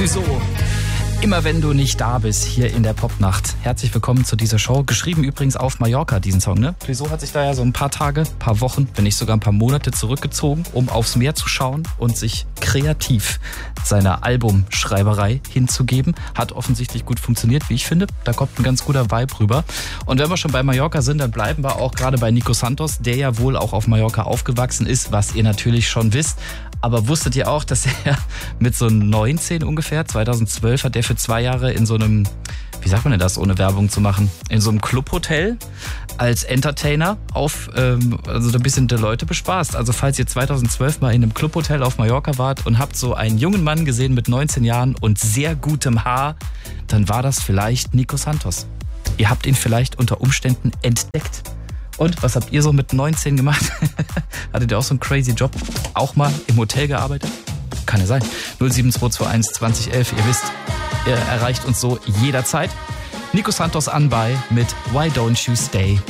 Clouseau. Immer wenn du nicht da bist, hier in der Popnacht. Herzlich willkommen zu dieser Show. Geschrieben übrigens auf Mallorca, diesen Song, ne? Clouseau hat sich da ja so ein paar Tage, paar Wochen, wenn nicht sogar ein paar Monate zurückgezogen, um aufs Meer zu schauen und sich kreativ seiner Albumschreiberei hinzugeben. Hat offensichtlich gut funktioniert, wie ich finde. Da kommt ein ganz guter Vibe rüber. Und wenn wir schon bei Mallorca sind, dann bleiben wir auch gerade bei Nico Santos, der ja wohl auch auf Mallorca aufgewachsen ist, was ihr natürlich schon wisst. Aber wusstet ihr auch, dass er mit so 19 ungefähr, 2012, hat er für 2 Jahre in so einem, wie sagt man denn das, ohne Werbung zu machen, in so einem Clubhotel als Entertainer also ein bisschen die Leute bespaßt. Also falls ihr 2012 mal in einem Clubhotel auf Mallorca wart und habt so einen jungen Mann gesehen mit 19 Jahren und sehr gutem Haar, dann war das vielleicht Nico Santos. Ihr habt ihn vielleicht unter Umständen entdeckt. Und was habt ihr so mit 19 gemacht? Hattet ihr auch so einen crazy Job? Auch mal im Hotel gearbeitet? Kann ja sein. 07221 2011, ihr wisst, ihr erreicht uns so jederzeit. Nico Santos anbei mit Why Don't You Stay?